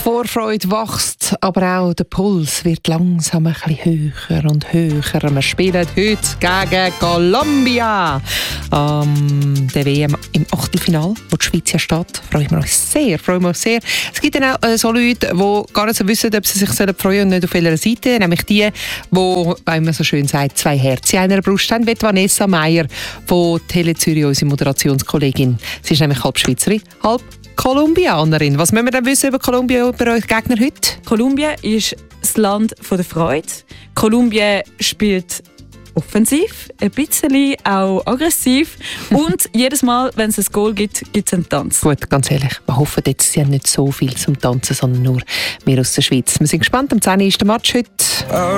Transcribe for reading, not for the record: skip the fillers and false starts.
Vorfreude wächst, aber auch der Puls wird langsam ein bisschen höher und höher. Wir spielen heute gegen Colombia. Der WM im Achtelfinale, wo die Schweiz ja steht. Freuen wir uns sehr. Es gibt dann auch so Leute, die gar nicht so wissen, ob sie sich freuen sollen und nicht auf welcher Seite. Nämlich die, wie man so schön sagt, zwei Herzen in einer Brust haben, wie Vanessa Meier von Tele Zürich, unsere Moderationskollegin. Sie ist nämlich halb Schweizerin, halb Kolumbianerin. Was müssen wir denn wissen über Kolumbien und über eure Gegner heute? Kolumbien ist das Land der Freude. Kolumbien spielt offensiv, ein bisschen auch aggressiv und jedes Mal, wenn es ein Goal gibt, gibt es einen Tanz. Gut, ganz ehrlich, wir hoffen jetzt, sie haben nicht so viel zum Tanzen, sondern nur wir aus der Schweiz. Wir sind gespannt, am 10. ist der Match heute.